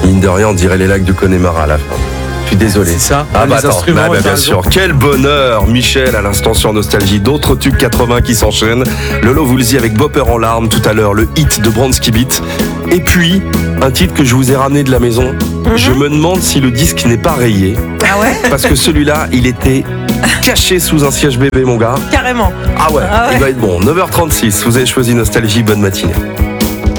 Mine de rien, on dirait les lacs du Connemara à la fin. Je suis désolé. C'est ça. Ah Les bah attends, instruments, bah, t'as bien raison. sûr. Quel bonheur, Michel, à l'instant sur Nostalgie. D'autres tubes 80 qui s'enchaînent. Lolo Woolsey avec Bopper en larmes tout à l'heure, le hit de Bronski Beat. Et puis, un titre que je vous ai ramené de la maison. Je me demande si le disque n'est pas rayé. Ah ouais? Parce que celui-là, il était caché sous un siège bébé, mon gars. Carrément. Ah ouais, Ah ouais. il va être bon. 9h36, vous avez choisi Nostalgie, bonne matinée.